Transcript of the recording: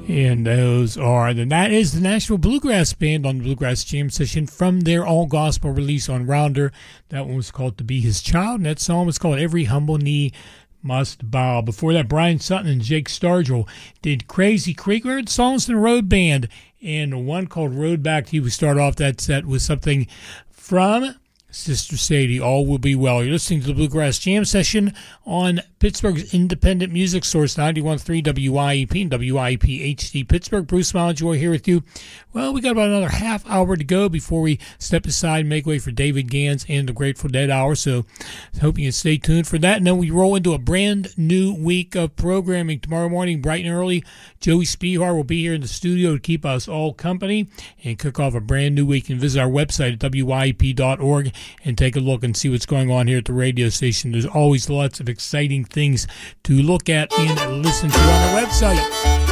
And that is the Nashville Bluegrass Band on the Bluegrass Jam Session from their all-gospel release on Rounder. That one was called To Be His Child, and that song was called Every Humble Knee Must Bow. Before that, Brian Sutton and Jake Stargell did Crazy Creek. We heard songs in the Road Band, and one called Road Back to You. We start off that set with something from Sister Sadie, All Will Be Well. You're listening to the Bluegrass Jam Session on Pittsburgh's independent music source, 91.3 WIEP and WIEP HD Pittsburgh. Bruce Mountjoy here with you. Well, we got about another half hour to go before we step aside and make way for David Gans and the Grateful Dead Hour, so I hope you can stay tuned for that. And then we roll into a brand new week of programming. Tomorrow morning, bright and early, Joey Spihar will be here in the studio to keep us all company and kick off a brand new week. And visit our website at WIEP.org and take a look and see what's going on here at the radio station. There's always lots of exciting things to look at and listen to on the website.